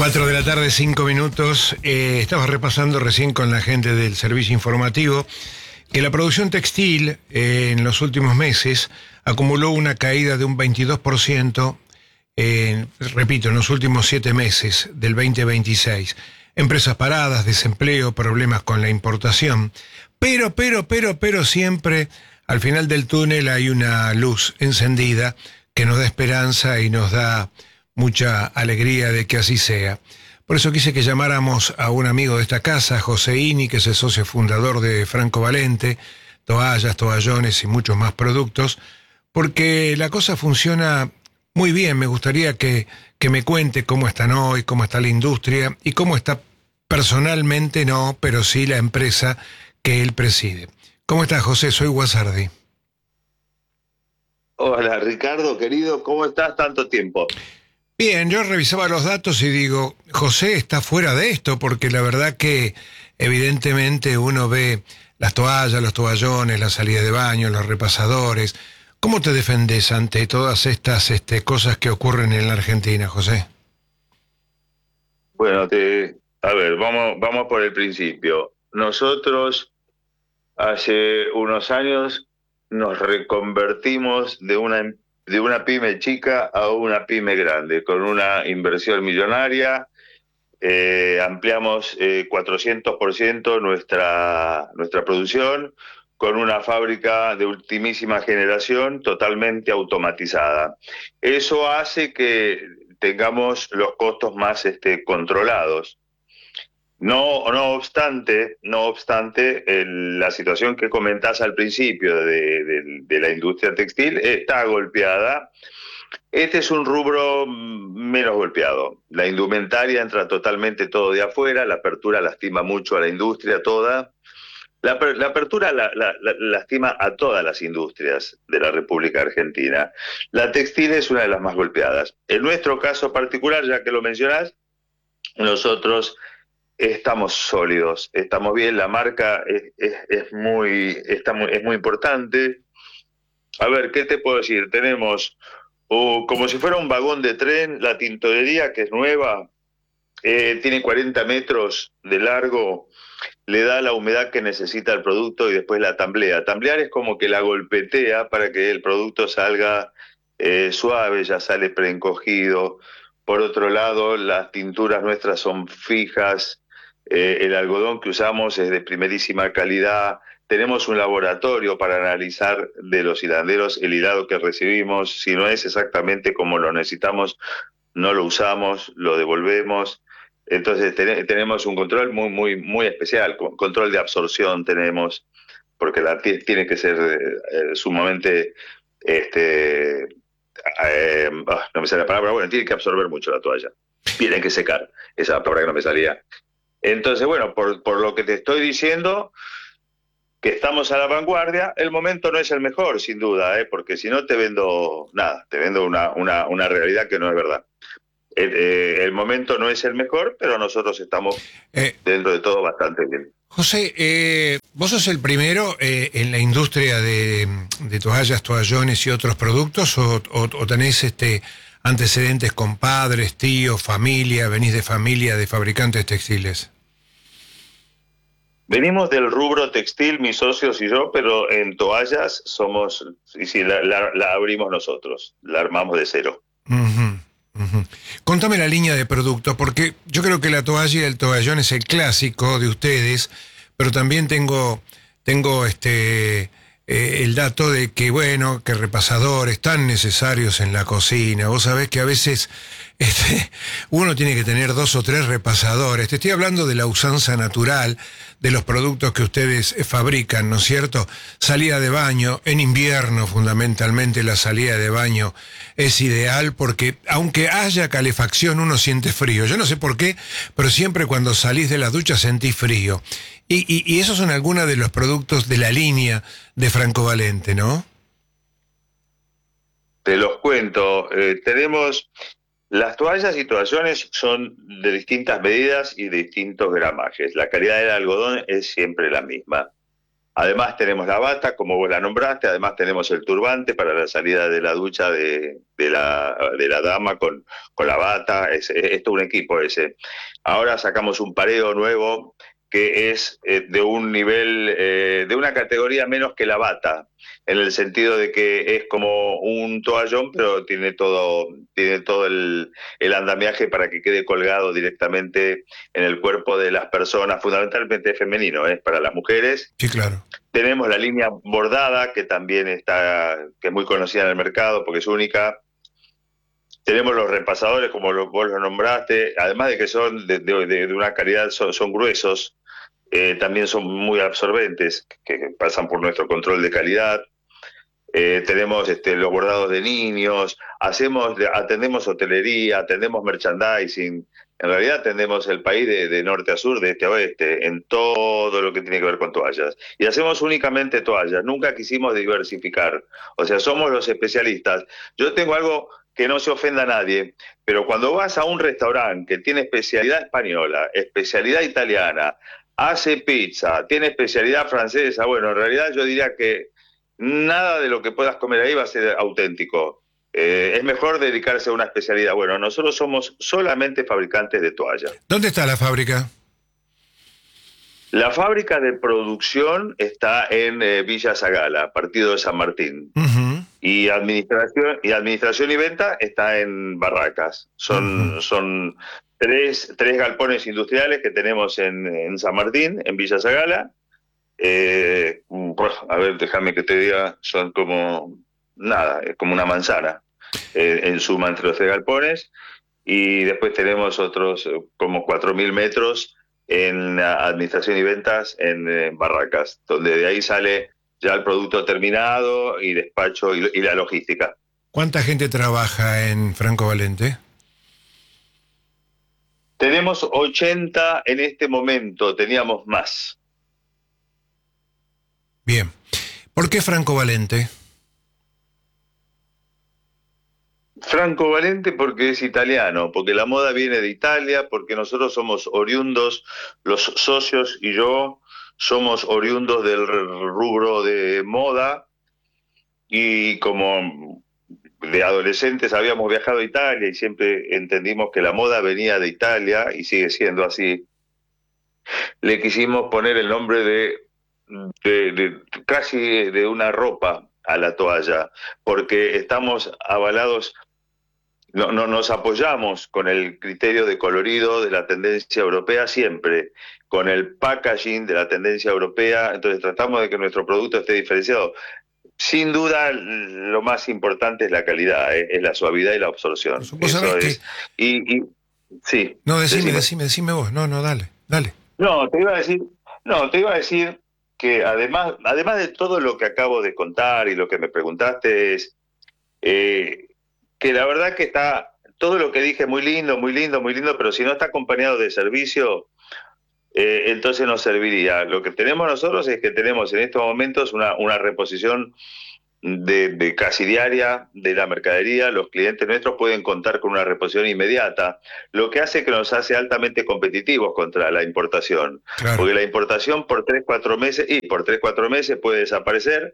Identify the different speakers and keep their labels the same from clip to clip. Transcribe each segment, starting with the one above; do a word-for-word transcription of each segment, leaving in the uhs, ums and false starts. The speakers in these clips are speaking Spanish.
Speaker 1: Cuatro de la tarde, cinco minutos. Eh, estaba repasando recién con la gente del servicio informativo que la producción textil eh, en los últimos meses acumuló una caída de un veintidós por ciento, eh, repito, en los últimos siete meses del veinte veintiséis. Empresas paradas, desempleo, problemas con la importación. Pero, pero, pero, pero siempre al final del túnel hay una luz encendida que nos da esperanza y nos da mucha alegría de que así sea. Por eso quise que llamáramos a un amigo de esta casa, José Ini, que es el socio fundador de Franco Valente, toallas, toallones y muchos más productos, porque la cosa funciona muy bien. Me gustaría que, que me cuente cómo están hoy, cómo está la industria y cómo está personalmente, no, pero sí la empresa que él preside. ¿Cómo estás, José? Soy Guasardi.
Speaker 2: Hola, Ricardo, querido, ¿cómo estás? Tanto tiempo.
Speaker 1: Bien, yo revisaba los datos y digo, José está fuera de esto, porque la verdad que evidentemente uno ve las toallas, los toallones, la salida de baño, los repasadores. ¿Cómo te defendés ante todas estas este, cosas que ocurren en la Argentina, José?
Speaker 2: Bueno, te, a ver, vamos, vamos por el principio. Nosotros hace unos años nos reconvertimos de una, de una pyme chica a una pyme grande, con una inversión millonaria. Eh, ampliamos eh, cuatrocientos por ciento nuestra, nuestra producción, con una fábrica de ultimísima generación totalmente automatizada. Eso hace que tengamos los costos más este, controlados. No, no obstante, no obstante, el, la situación que comentás al principio de, de, de la industria textil está golpeada. Este es un rubro menos golpeado. La indumentaria entra totalmente todo de afuera, la apertura lastima mucho a la industria toda. La, la apertura la, la, la, lastima a todas las industrias de la República Argentina. La textil es una de las más golpeadas. En nuestro caso particular, ya que lo mencionás, nosotros estamos sólidos, estamos bien, la marca es, es, es, muy, está muy, es muy importante. A ver, ¿qué te puedo decir? Tenemos, uh, como si fuera un vagón de tren, la tintorería, que es nueva, eh, tiene cuarenta metros de largo, le da la humedad que necesita el producto y después la tamblea. Tamblear es como que la golpetea para que el producto salga eh, suave, ya sale preencogido. Por otro lado, las tinturas nuestras son fijas, eh, el algodón que usamos es de primerísima calidad. Tenemos un laboratorio para analizar de los hilanderos el hilado que recibimos. Si no es exactamente como lo necesitamos, no lo usamos, lo devolvemos. Entonces ten, tenemos un control muy, muy, muy especial, control de absorción tenemos, porque la tiene que ser eh, sumamente, este, eh, oh, no me sale la palabra, bueno, tiene que absorber mucho la toalla, tiene que secar, esa palabra que no me salía. Entonces, bueno, por, por lo que te estoy diciendo, que estamos a la vanguardia, el momento no es el mejor, sin duda, ¿eh? Porque si no te vendo nada, te vendo una, una, una realidad que no es verdad. El, eh, el momento no es el mejor, pero nosotros estamos eh, dentro de todo bastante bien.
Speaker 1: José, eh, vos sos el primero eh, en la industria de, de toallas, toallones y otros productos, o, o, o tenés este, antecedentes con padres, tíos, familia, venís de familia de fabricantes textiles.
Speaker 2: Venimos del rubro textil, mis socios y yo, pero en toallas somos, y sí, la, la, la abrimos nosotros, la armamos de cero.
Speaker 1: Uh-huh. Uh-huh. Contame la línea de productos, porque yo creo que la toalla y el toallón es el clásico de ustedes, pero también tengo, tengo este eh, el dato de que, bueno, que repasadores tan necesarios en la cocina. Vos sabés que a veces este, uno tiene que tener dos o tres repasadores. Te estoy hablando de la usanza natural de los productos que ustedes fabrican, ¿no es cierto? Salida de baño, en invierno fundamentalmente la salida de baño es ideal porque aunque haya calefacción uno siente frío. Yo no sé por qué, pero siempre cuando salís de la ducha sentís frío. Y, y, y esos son algunos de los productos de la línea de Franco Valente, ¿no?
Speaker 2: Te los cuento. Eh, tenemos... Las toallas y toallones son de distintas medidas y de distintos gramajes. La calidad del algodón es siempre la misma. Además tenemos la bata, como vos la nombraste, además tenemos el turbante para la salida de la ducha de, de, la, de la dama con, con la bata, es, es todo un equipo ese. Ahora sacamos un pareo nuevo que es eh, de un nivel, eh, de una categoría menos que la bata, en el sentido de que es como un toallón, pero tiene todo, tiene todo el, el andamiaje para que quede colgado directamente en el cuerpo de las personas, fundamentalmente femenino, ¿eh? Para las mujeres.
Speaker 1: Sí, claro.
Speaker 2: Tenemos la línea bordada, que también está, que es muy conocida en el mercado porque es única. Tenemos los repasadores, como lo, vos lo nombraste, además de que son de, de, de una calidad, son, son gruesos, eh, también son muy absorbentes, que, que pasan por nuestro control de calidad. Eh, tenemos este, los bordados de niños, hacemos, atendemos hotelería, atendemos merchandising. En realidad atendemos el país de, de norte a sur, de este a oeste, en todo lo que tiene que ver con toallas. Y hacemos únicamente toallas, nunca quisimos diversificar. O sea, somos los especialistas. Yo tengo algo que no se ofenda a nadie, pero cuando vas a un restaurante que tiene especialidad española, especialidad italiana, hace pizza, tiene especialidad francesa, bueno, en realidad yo diría que nada de lo que puedas comer ahí va a ser auténtico. Eh, es mejor dedicarse a una especialidad. Bueno, nosotros somos solamente fabricantes de toallas.
Speaker 1: ¿Dónde está la fábrica?
Speaker 2: La fábrica de producción está en eh, Villa Zagala, partido de San Martín. Uh-huh. Y administración y administración y venta está en Barracas. Son, uh-huh. son tres, tres galpones industriales que tenemos en, en San Martín, en Villa Zagala. Eh, a ver, déjame que te diga, son como nada, es como una manzana eh, en suma entre los tres galpones, y después tenemos otros eh, como cuatro mil metros en administración y ventas en, en Barracas, donde de ahí sale ya el producto terminado y despacho y, y la logística.
Speaker 1: ¿Cuánta gente trabaja en Franco Valente?
Speaker 2: Tenemos ochenta en este momento, teníamos más.
Speaker 1: Bien. ¿Por qué Franco Valente?
Speaker 2: Franco Valente porque es italiano, porque la moda viene de Italia, porque nosotros somos oriundos, los socios y yo somos oriundos del rubro de moda, y como de adolescentes habíamos viajado a Italia y siempre entendimos que la moda venía de Italia y sigue siendo así. Le quisimos poner el nombre de De, de, casi de una ropa a la toalla, porque estamos avalados, no, no nos apoyamos con el criterio de colorido de la tendencia europea siempre, con el packaging de la tendencia europea, entonces tratamos de que nuestro producto esté diferenciado. Sin duda, lo más importante es la calidad, ¿eh? Es la suavidad y la absorción. Eso es. Que... Y, y, sí.
Speaker 1: No, decime, decime, decime vos. No, no, dale, dale.
Speaker 2: No, te iba a decir, no, te iba a decir que además, además de todo lo que acabo de contar y lo que me preguntaste, es eh, que la verdad que está, todo lo que dije es muy lindo, muy lindo, muy lindo, pero si no está acompañado de servicio, eh, entonces no serviría. Lo que tenemos nosotros es que tenemos en estos momentos una, una reposición de, de casi diaria de la mercadería. Los clientes nuestros pueden contar con una reposición inmediata, lo que hace que nos hace altamente competitivos contra la importación. Claro. Porque la importación por tres, cuatro meses, y por tres, cuatro meses puede desaparecer.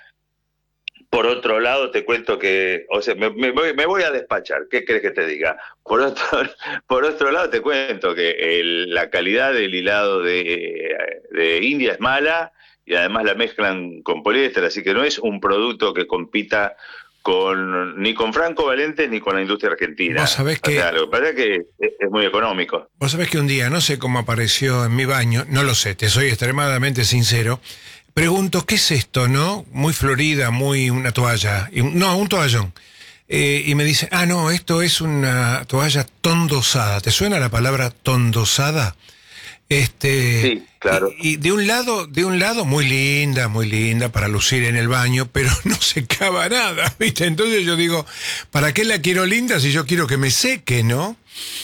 Speaker 2: Por otro lado, te cuento que, o sea, me, me, voy, me voy a despachar, ¿qué crees que te diga? Por otro, por otro lado, te cuento que el, la calidad del hilado de, de India es mala, y además la mezclan con poliéster, así que no es un producto que compita con ni con Franco Valente ni con la industria argentina.
Speaker 1: Vos sabés que...
Speaker 2: O sea, lo que pasa es que es, es muy económico.
Speaker 1: Vos sabés que un día, no sé cómo apareció en mi baño, no lo sé, te soy extremadamente sincero, pregunto, ¿qué es esto, no? Muy florida, muy una toalla, no, un toallón. Eh, y me dice, ah, no, esto es una toalla tondosada. ¿Te suena la palabra tondosada? Este,
Speaker 2: sí, claro.
Speaker 1: Y, y de un lado, de un lado muy linda, muy linda para lucir en el baño, pero no secaba nada, ¿viste? Entonces yo digo, ¿para qué la quiero linda si yo quiero que me seque, no?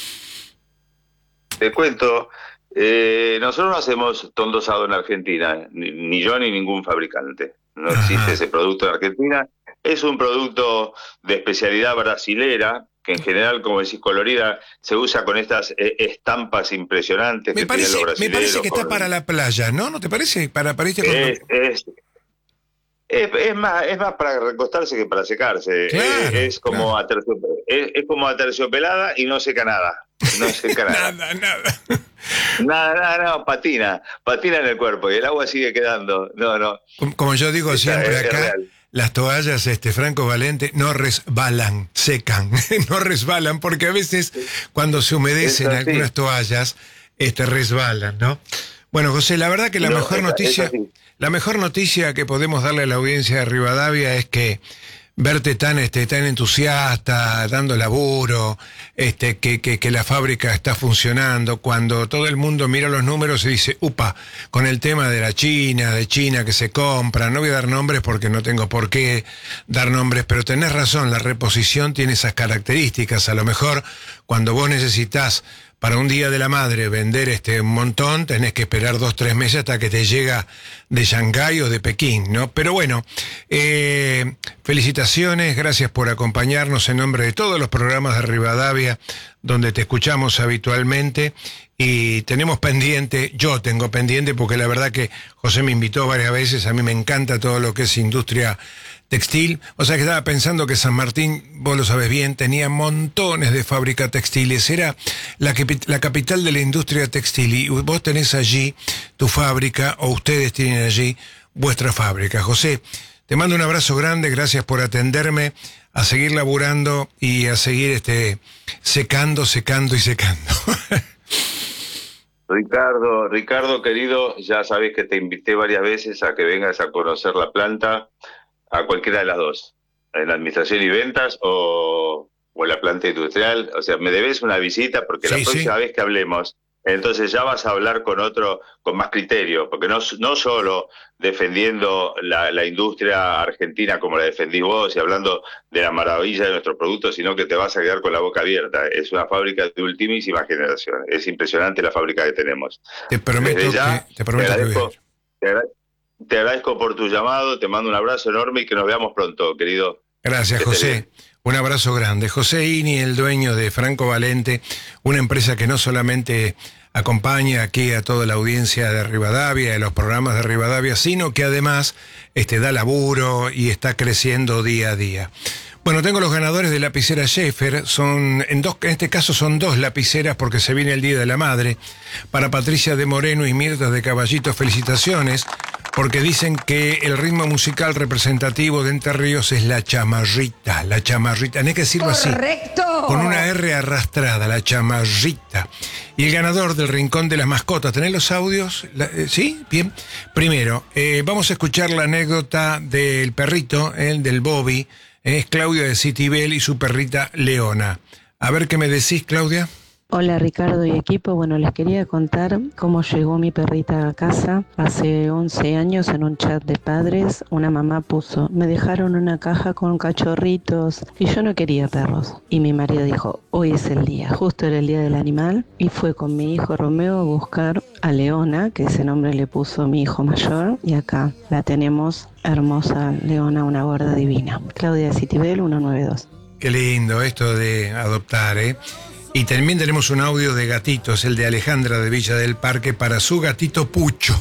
Speaker 2: Te cuento, eh, nosotros no hacemos tondosado en Argentina, ni, ni yo ni ningún fabricante. No existe Ajá. ese producto en Argentina. Es un producto de especialidad brasilera, que en general, como decís, colorida, se usa con estas eh, estampas impresionantes.
Speaker 1: Me
Speaker 2: que
Speaker 1: parece,
Speaker 2: tienen los
Speaker 1: me parece que está
Speaker 2: con...
Speaker 1: para la playa, ¿no? ¿No te parece? Para, para irte con...
Speaker 2: es, es, es, es, más, es más para recostarse que para secarse.
Speaker 1: Claro,
Speaker 2: es, es, como
Speaker 1: claro.
Speaker 2: aterciop... es, es como aterciopelada y no seca nada. No seca nada.
Speaker 1: nada, nada.
Speaker 2: Nada, nada, nada, patina, patina en el cuerpo y el agua sigue quedando. No, no.
Speaker 1: Como, como yo digo
Speaker 2: Esta
Speaker 1: siempre
Speaker 2: es,
Speaker 1: acá,
Speaker 2: es
Speaker 1: las toallas, este, Franco Valente, no resbalan, secan, no resbalan, porque a veces cuando se humedecen algunas toallas, este, resbalan, ¿no? Bueno, José, la verdad que la
Speaker 2: no,
Speaker 1: mejor
Speaker 2: esa,
Speaker 1: noticia,
Speaker 2: esa sí.
Speaker 1: la mejor noticia que podemos darle a la audiencia de Rivadavia es que verte tan, este, tan entusiasta, dando laburo, este, que, que, que la fábrica está funcionando, cuando todo el mundo mira los números y dice, upa, con el tema de la China, de China que se compra, no voy a dar nombres porque no tengo por qué dar nombres, pero tenés razón, la reposición tiene esas características. A lo mejor cuando vos necesitas para un Día de la Madre vender este un montón, tenés que esperar dos, tres meses hasta que te llega de Shanghái o de Pekín, ¿no? Pero bueno, eh, felicitaciones, gracias por acompañarnos en nombre de todos los programas de Rivadavia, donde te escuchamos habitualmente, y tenemos pendiente, yo tengo pendiente, porque la verdad que José me invitó varias veces, a mí me encanta todo lo que es industria textil. O sea que estaba pensando que San Martín, vos lo sabés bien, tenía montones de fábricas textiles, era la, la capital de la industria textil, y vos tenés allí tu fábrica, o ustedes tienen allí vuestra fábrica. José, te mando un abrazo grande, gracias por atenderme, a seguir laburando y a seguir este secando, secando y secando.
Speaker 2: Ricardo, Ricardo querido, ya sabés que te invité varias veces a que vengas a conocer la planta, a cualquiera de las dos, en la administración y ventas o, o en la planta industrial. O sea, me debes una visita porque sí, la próxima sí. vez que hablemos, entonces ya vas a hablar con otro, con más criterio, porque no, no solo defendiendo la, la industria argentina como la defendís vos y hablando de la maravilla de nuestros productos, sino que te vas a quedar con la boca abierta. Es una fábrica de ultimísima generación. Es impresionante la fábrica que tenemos.
Speaker 1: Te prometo
Speaker 2: ya,
Speaker 1: que... Te prometo
Speaker 2: te agradezco,
Speaker 1: que...
Speaker 2: Te agradezco, Te agradezco por tu llamado, te mando un abrazo enorme y que nos veamos pronto, querido.
Speaker 1: Gracias, José. Un abrazo grande. José Ini, el dueño de Franco Valente, una empresa que no solamente acompaña aquí a toda la audiencia de Rivadavia, de los programas de Rivadavia, sino que además este, da laburo y está creciendo día a día. Bueno, tengo los ganadores de lapicera Schaefer, son, en, dos, en este caso son dos lapiceras porque se viene el Día de la Madre. Para Patricia de Moreno y Mirta de Caballito, felicitaciones, porque dicen que el ritmo musical representativo de Entre Ríos es la chamarrita, la chamarrita, hay que decirlo así.
Speaker 3: ¡Correcto!
Speaker 1: Con una R arrastrada, la chamarrita. Y el ganador del Rincón de las Mascotas, ¿tenés los audios? La, eh, ¿Sí? Bien. Primero, eh, vamos a escuchar la anécdota del perrito, el del Bobby. Es Claudia de Citibel y su perrita Leona. A ver qué me decís, Claudia.
Speaker 4: Hola Ricardo y equipo, bueno, les quería contar cómo llegó mi perrita a casa. Hace once años en un chat de padres, una mamá puso, me dejaron una caja con cachorritos y yo no quería perros. Y mi marido dijo, hoy es el día, justo era el día del animal, y fue con mi hijo Romeo a buscar a Leona, que ese nombre le puso mi hijo mayor, y acá la tenemos, hermosa Leona, una gorda divina. Claudia de Citibel, ciento noventa y dos.
Speaker 1: Qué lindo esto de adoptar, ¿eh? Y también tenemos un audio de gatitos, el de Alejandra de Villa del Parque para su gatito Pucho.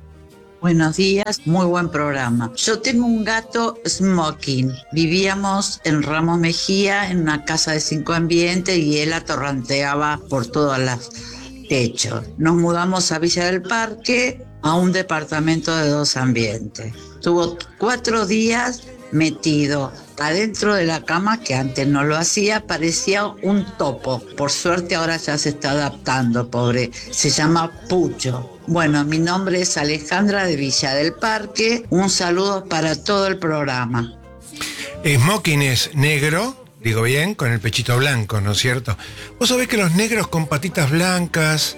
Speaker 5: Buenos días, muy buen programa. Yo tengo un gato Smoking. Vivíamos en Ramos Mejía, en una casa de cinco ambientes, y él atorranteaba por todos los techos. Nos mudamos a Villa del Parque, a un departamento de dos ambientes. Tuvo cuatro días metido adentro de la cama, que antes no lo hacía, parecía un topo. Por suerte ahora ya se está adaptando, pobre. Se llama Pucho. Bueno, mi nombre es Alejandra de Villa del Parque. Un saludo para todo el programa.
Speaker 1: Smoking es negro, digo bien, con el pechito blanco, ¿no es cierto? Vos sabés que los negros con patitas blancas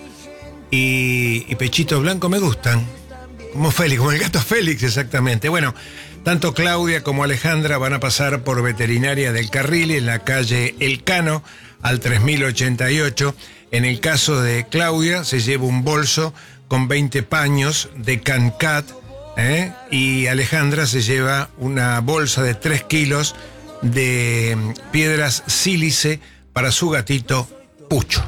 Speaker 1: y, y pechito blanco me gustan. Como Félix, como el gato Félix, exactamente. Bueno, tanto Claudia como Alejandra van a pasar por Veterinaria del Carril en la calle El Cano al tres mil ochenta y ocho. En el caso de Claudia se lleva un bolso con veinte paños de Cancat, ¿eh? Y Alejandra se lleva una bolsa de tres kilos de piedras sílice para su gatito Pucho.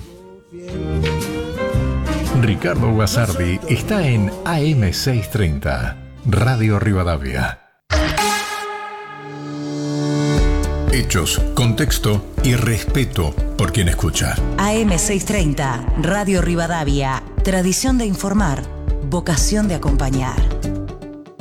Speaker 3: Ricardo Guasardi está en A M seiscientos treinta, Radio Rivadavia. Hechos, contexto y respeto por quien escucha.
Speaker 6: A M seiscientos treinta, Radio Rivadavia. Tradición de informar, vocación de acompañar.